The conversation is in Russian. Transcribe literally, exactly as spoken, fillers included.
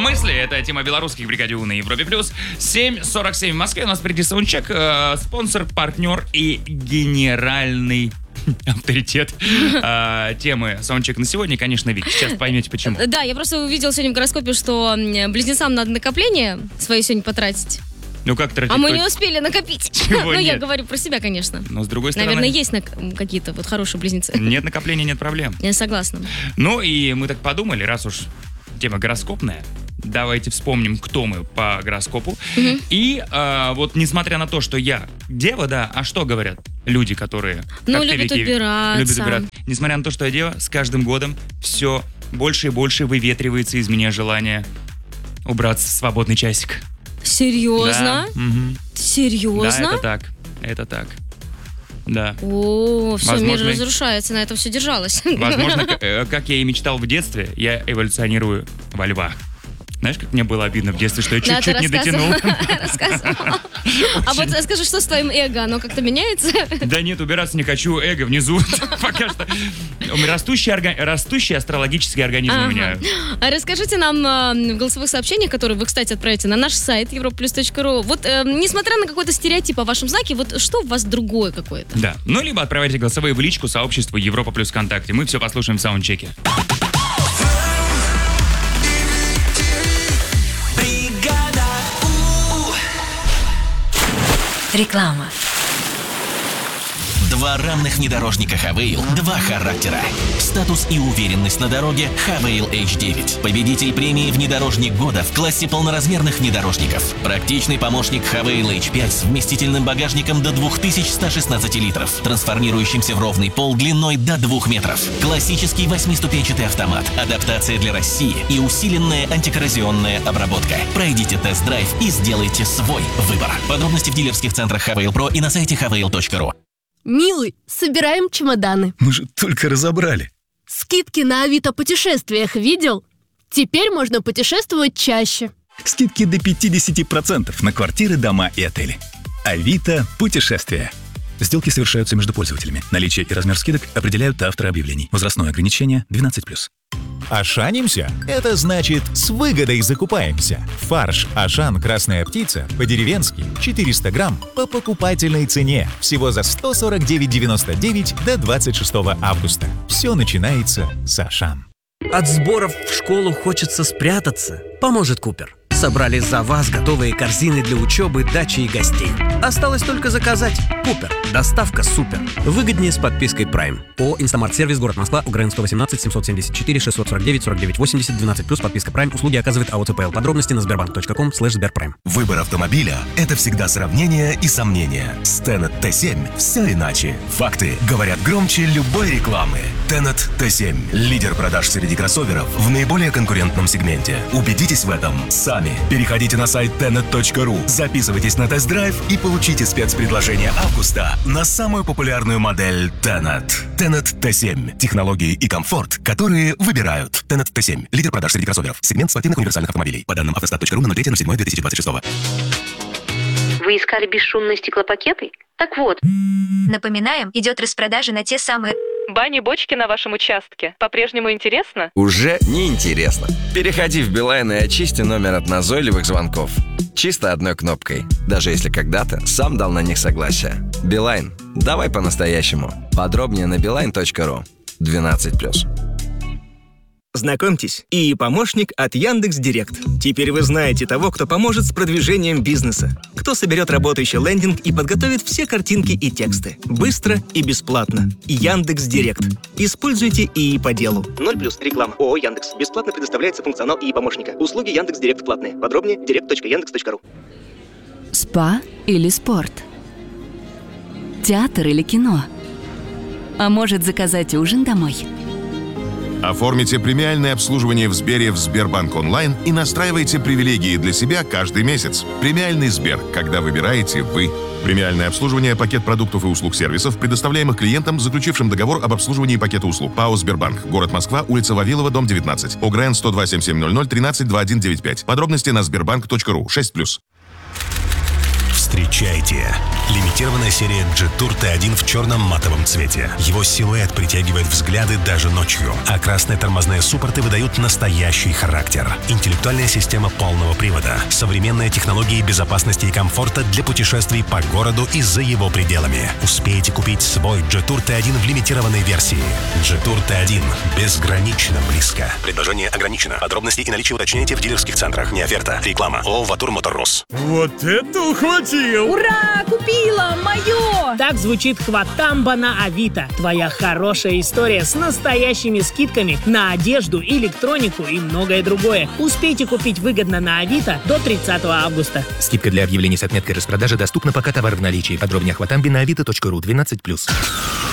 мысли. Это тема белорусских бригадю на Европе+. семь сорок семь в Москве. У нас впереди саундчек. Э, спонсор, партнер и генеральный авторитет э, темы саундчек на сегодня, конечно, Вик. Сейчас поймете, почему. Да, я просто увидел сегодня в гороскопе, что близнецам надо накопление свои сегодня потратить. Ну как тратить? А мы не успели накопить. Чего Ну, нет? я говорю про себя, конечно. Но с другой стороны... Наверное, есть нак- какие-то вот хорошие близнецы. Нет накопления, нет проблем. Я согласна. Ну и мы так подумали, раз уж тема гороскопная, давайте вспомним, кто мы по гороскопу. Мгм. И э, вот несмотря на то, что я дева, да, а что говорят люди, которые... Ну, как ты, любят Вики, убираться. любят убираться. Несмотря на то, что я дева, с каждым годом все больше и больше выветривается из меня желание убраться в свободный часик. Серьезно? Да, мгм. Серьезно? Да, это так. Это так. Да. О, все, Возможно, мир разрушается, на этом все держалось. Возможно, к- э, как я и мечтал в детстве, я эволюционирую во льва. Знаешь, как мне было обидно в детстве, что я Да, ты чуть-чуть не дотянул. рассказывал. Рассказывал. А вот скажи, что с твоим эго? Оно как-то меняется? Да нет, убираться не хочу, эго внизу. Пока что. У меня Растущий, орга- растущий астрологический организм у меня. А расскажите нам э, в голосовых сообщениях, которые вы, кстати, отправите на наш сайт европа плюс точка ру. Вот, э, несмотря на какой-то стереотип о вашем знаке, вот что у вас другое какое-то? Да. Ну, либо отправляйте голосовые в личку сообществу Европа плюс ВКонтакте. Мы все послушаем в саундчеке. Реклама. Два равных внедорожника Хавейл, два характера. Статус и уверенность на дороге Хавейл эйч девять. Победитель премии «Внедорожник года» в классе полноразмерных внедорожников. Практичный помощник Хавейл эйч пять с вместительным багажником до две тысячи сто шестнадцать литров, трансформирующимся в ровный пол длиной до двух метров. Классический восьмиступенчатый автомат, адаптация для России и усиленная антикоррозионная обработка. Пройдите тест-драйв и сделайте свой выбор. Подробности в дилерских центрах Хавейл Про и на сайте хавейл точка ру. Милый, собираем чемоданы. Мы же только разобрали. Скидки на Авито путешествиях видел? Теперь можно путешествовать чаще. Скидки до пятьдесят процентов на квартиры, дома и отели. Авито путешествия. Сделки совершаются между пользователями. Наличие и размер скидок определяют авторы объявлений. Возрастное ограничение двенадцать плюс. Ашанимся? Это значит с выгодой закупаемся. Фарш Ашан «Красная птица» по-деревенски четыреста грамм по покупательной цене. Всего за сто сорок девять девяносто девять до двадцать шестого августа. Все начинается с Ашан. От сборов в школу хочется спрятаться. Поможет Купер. Собрали за вас готовые корзины для учебы, дачи и гостей. Осталось только заказать. Купер. Доставка супер. Выгоднее с подпиской Prime. ООО «Инстамарт-сервис», город Москва, Украинского, восемнадцать, семьсот семьдесят четыре, шестьсот сорок девять, сорок девять восемьдесят, двенадцать плюс, подписка Prime. Услуги оказывает АО ЦПЛ. Подробности на сбербанк точка ком слэш сберпрайм. Выбор автомобиля – это всегда сравнение и сомнения. С Tenet Т семь все иначе. Факты говорят громче любой рекламы. Tenet Т семь – лидер продаж среди кроссоверов в наиболее конкурентном сегменте. Убедитесь в этом сами. Переходите на сайт тенет точка ру, записывайтесь на тест-драйв и получите спецпредложение августа на самую популярную модель Tenet. Tenet Т семь – технологии и комфорт, которые выбирают. Tenet Т семь – лидер продаж среди кроссоверов. Сегмент спортивных универсальных автомобилей. По данным автостат точка ру на ноль третье ноль седьмое две тысячи двадцать шестого. Вы искали бесшумные стеклопакеты? Так вот. Напоминаем, идет распродажа на те самые... Бани-бочки на вашем участке. По-прежнему интересно? Уже неинтересно. Переходи в Билайн и очисти номер от назойливых звонков. Чисто одной кнопкой. Даже если когда-то сам дал на них согласие. Билайн. Давай по-настоящему. Подробнее на билайн точка ру. двенадцать плюс. Знакомьтесь, и помощник от Яндекс.Директ. Теперь вы знаете того, кто поможет с продвижением бизнеса. Кто соберет работающий лендинг и подготовит все картинки и тексты. Быстро и бесплатно. Яндекс.Директ. Используйте ИИ по делу. ноль плюс. Реклама. ООО Яндекс. Бесплатно предоставляется функционал ИИ помощника. Услуги Яндекс.Директ платные. Подробнее директ точка яндекс точка ру. Спа или спорт? Театр или кино? А может, заказать ужин домой? Оформите премиальное обслуживание в Сбере в Сбербанк онлайн и настраивайте привилегии для себя каждый месяц. Премиальный Сбер, когда выбираете вы. Премиальное обслуживание, пакет продуктов и услуг сервисов, предоставляемых клиентам, заключившим договор об обслуживании пакета услуг. ПАО «Сбербанк». Город Москва, улица Вавилова, дом девятнадцать. ОГРН сто два семь семь ноль ноль тринадцать двадцать один девяносто пять. Подробности на сбербанк точка ру. шесть плюс. Встречай Скучайте. Лимитированная серия Jetour ти один в черном матовом цвете. Его силуэт притягивает взгляды даже ночью, а красные тормозные суппорты выдают настоящий характер. Интеллектуальная система полного привода. Современные технологии безопасности и комфорта для путешествий по городу и за его пределами. Успейте купить свой Jetour ти один в лимитированной версии. Jetour ти один. Безгранично близко. Предложение ограничено. Подробности и наличие уточняйте в дилерских центрах. Не оферта. Реклама. ООО «Ватур Моторрос». Вот это ухватил! Ура! Купила! Мое! Так звучит Хватамба на Авито. Твоя хорошая история с настоящими скидками на одежду, электронику и многое другое. Успейте купить выгодно на Авито до тридцатого августа. Скидка для объявлений с отметкой распродажи доступна, пока товар в наличии. Подробнее Хватамбе на авито точка ру. двенадцать плюс.